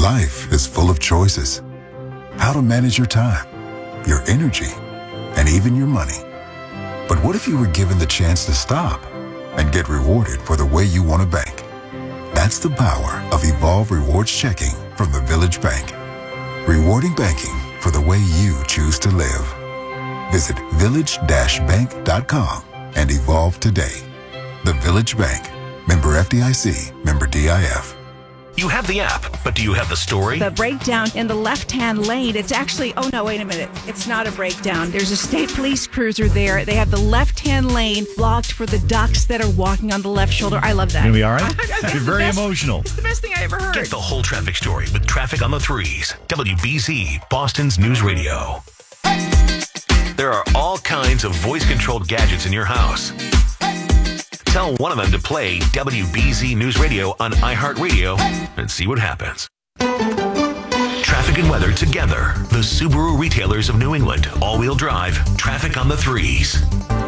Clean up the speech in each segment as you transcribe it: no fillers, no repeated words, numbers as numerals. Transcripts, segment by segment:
Life is full of choices. How to manage your time, your energy, and even your money. But what if you were given the chance to stop and get rewarded for the way you want to bank? That's the power of Evolve Rewards Checking from the Village Bank. Rewarding banking for the way you choose to live. Visit village-bank.com and evolve today. The Village Bank. Member FDIC. Member DIF. You have the app, but do you have the story? The breakdown in the left-hand lane, it's actually, oh no, wait a minute. It's not a breakdown. There's a state police cruiser there. They have the left-hand lane blocked for the ducks that are walking on the left shoulder. I love that. You're going to be all right? You're very emotional. It's the best thing I ever heard. Get the whole traffic story with Traffic on the Threes. WBZ, Boston's News Radio. There are all kinds of voice-controlled gadgets in your house. Tell one of them to play WBZ News Radio on iHeartRadio and see what happens. Traffic and weather together. The Subaru retailers of New England. All-wheel drive. Traffic on the Threes.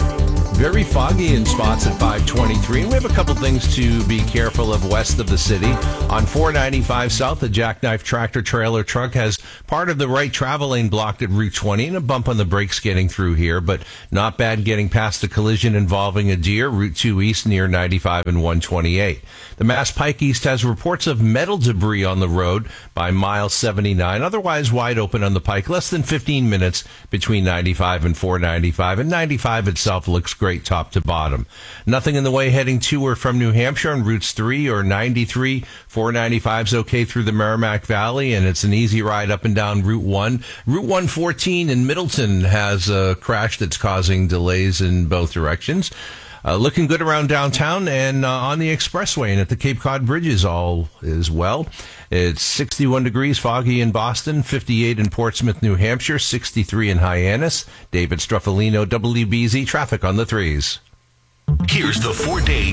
Very foggy in spots at 523. And we have a couple things to be careful of west of the city. On 495 South, a jackknife tractor trailer truck has part of the right travel lane blocked at Route 20 and a bump on the brakes getting through here, but not bad getting past a collision involving a deer, Route 2 East near 95 and 128. The Mass Pike East has reports of metal debris on the road by mile 79, otherwise wide open on the Pike, less than 15 minutes between 95 and 495, and 95 itself looks great top to bottom. Nothing in the way heading to or from New Hampshire on routes 3 or 93. 495's okay through the Merrimack Valley, and it's an easy ride up and down Route 1. Route 114 in Middleton has a crash that's causing delays in both directions. Looking good around downtown and on the expressway and at the Cape Cod bridges all is well. It's 61 degrees, foggy in Boston, 58 in Portsmouth, New Hampshire, 63 in Hyannis. David Struffolino, WBZ Traffic on the Threes. Here's the 4-day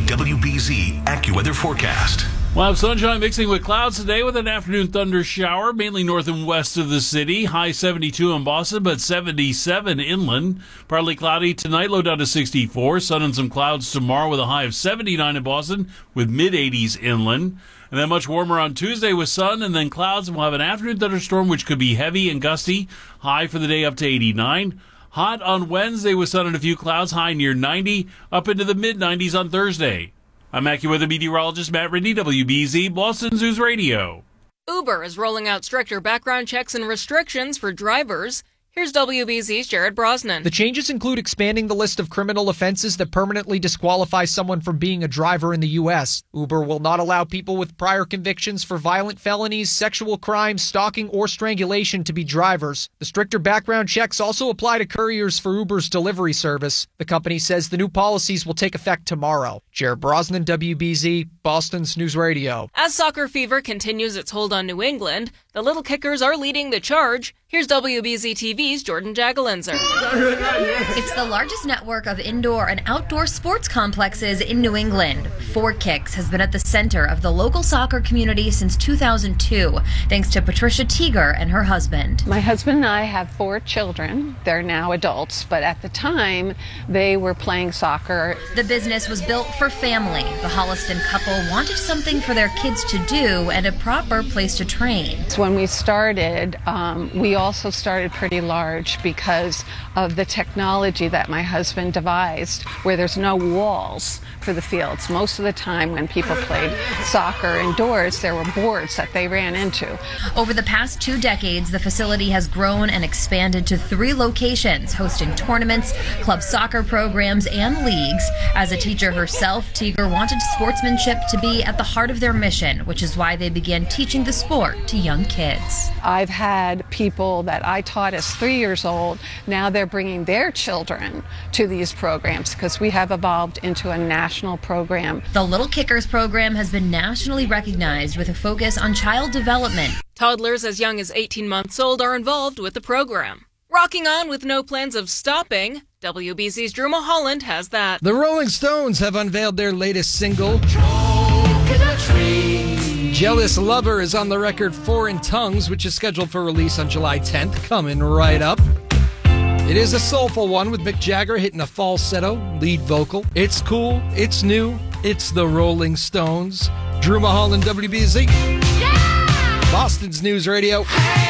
WBZ AccuWeather forecast. We'll have sunshine mixing with clouds today with an afternoon thunder shower, mainly north and west of the city. High 72 in Boston, but 77 inland. Partly cloudy tonight, low down to 64. Sun and some clouds tomorrow with a high of 79 in Boston with mid-80s inland. And then much warmer on Tuesday with sun and then clouds. And we'll have an afternoon thunderstorm, which could be heavy and gusty. High for the day up to 89. Hot on Wednesday with sun and a few clouds, high near 90. Up into the mid-90s on Thursday. I'm AccuWeather meteorologist Matt Ridney, WBZ, Boston News Radio. Uber is rolling out stricter background checks and restrictions for drivers. Here's WBZ's Jared Brosnan. The changes include expanding the list of criminal offenses that permanently disqualify someone from being a driver in the U.S. Uber will not allow people with prior convictions for violent felonies, sexual crimes, stalking, or strangulation to be drivers. The stricter background checks also apply to couriers for Uber's delivery service. The company says the new policies will take effect tomorrow. Jared Brosnan, WBZ, Boston's News Radio. As soccer fever continues its hold on New England, the Little Kickers are leading the charge. Here's WBZ TV's Jordan Jagalinzer. It's the largest network of indoor and outdoor sports complexes in New England. 4Kicks has been at the center of the local soccer community since 2002, thanks to Patricia Teeger and her husband. My husband and I have 4 children. They're now adults, but at the time, they were playing soccer. The business was built for family. The Holliston couple wanted something for their kids to do and a proper place to train. So when we started, we also started pretty large because of the technology that my husband devised, where there's no walls for the fields. Most of the time when people played soccer indoors, there were boards that they ran into. Over the past 2 decades, the facility has grown and expanded to 3 locations, hosting tournaments, club soccer programs, and leagues. As a teacher herself, Teeger wanted sportsmanship to be at the heart of their mission, which is why they began teaching the sport to young kids. I've had people that I taught as 3 years old, now they're bringing their children to these programs because we have evolved into a national program. The Little Kickers program has been nationally recognized with a focus on child development. Toddlers as young as 18 months old are involved with the program. Rocking on with no plans of stopping, WBZ's Drew Mulholland has that. The Rolling Stones have unveiled their latest single. Jealous Lover is on the record Foreign Tongues, which is scheduled for release on July 10th, coming right up. It is a soulful one with Mick Jagger hitting a falsetto lead vocal. It's cool, it's new, it's the Rolling Stones. Drew Mulholland, WBZ. Boston's News Radio.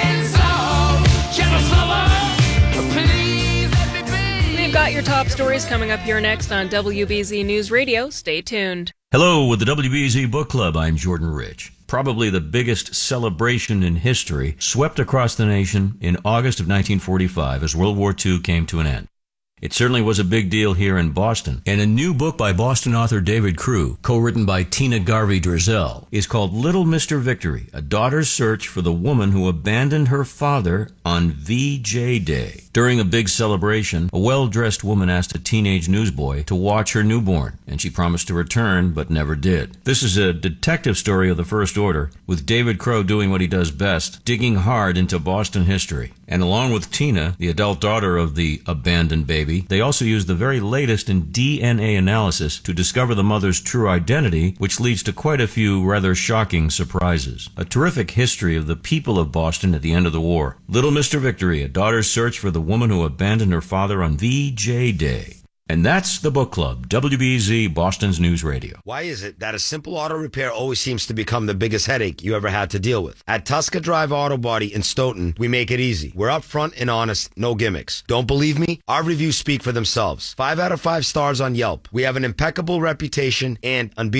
We've got your top stories coming up here next on WBZ News Radio. Stay tuned. Hello, with the WBZ Book Club, I'm Jordan Rich. Probably the biggest celebration in history swept across the nation in August of 1945 as World War II came to an end. It certainly was a big deal here in Boston. And a new book by Boston author David Crew, co-written by Tina Garvey Drizel, is called Little Mr. Victory, A Daughter's Search for the Woman Who Abandoned Her Father on VJ Day. During a big celebration, a well-dressed woman asked a teenage newsboy to watch her newborn, and she promised to return, but never did. This is a detective story of the First Order, with David Crow doing what he does best, digging hard into Boston history. And along with Tina, the adult daughter of the abandoned baby, they also use the very latest in DNA analysis to discover the mother's true identity, which leads to quite a few rather shocking surprises. A terrific history of the people of Boston at the end of the war. Little Mr. Victory, A Daughter's Search for the Woman Who Abandoned Her Father on VJ Day. And that's the book club, WBZ, Boston's News Radio. Why is it that a simple auto repair always seems to become the biggest headache you ever had to deal with? At Tusker Drive Auto Body in Stoughton, we make it easy. We're upfront and honest, no gimmicks. Don't believe me? Our reviews speak for themselves. 5 out of 5 stars on Yelp. We have an impeccable reputation and unbeatable